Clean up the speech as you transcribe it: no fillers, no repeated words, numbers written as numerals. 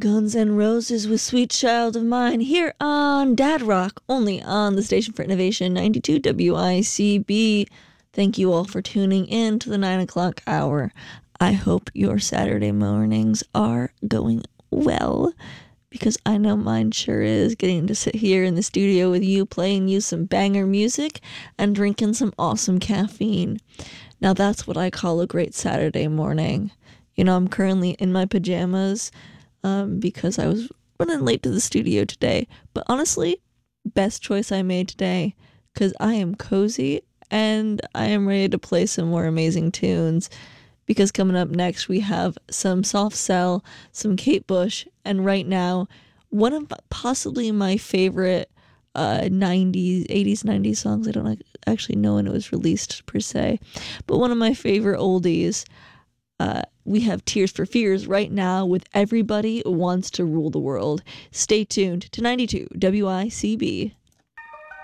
Guns N' Roses with Sweet Child of Mine here on Dad Rock, only on the Station for Innovation 92 WICB. Thank you all for tuning in to the 9 o'clock hour. I hope your Saturday mornings are going well, because I know mine sure is, getting to sit here in the studio with you, playing you some banger music and drinking some awesome caffeine. Now that's what I call a great Saturday morning. You know, I'm currently in my pajamas because I was running late to the studio today. But honestly, best choice I made today, because I am cozy and I am ready to play some more amazing tunes. Because coming up next, we have some Soft Cell, some Kate Bush, and right now, one of possibly my favorite 80s songs. I don't actually know when it was released per se, but one of my favorite oldies. We have Tears for Fears right now with Everybody Wants to Rule the World. Stay tuned to 92 WICB.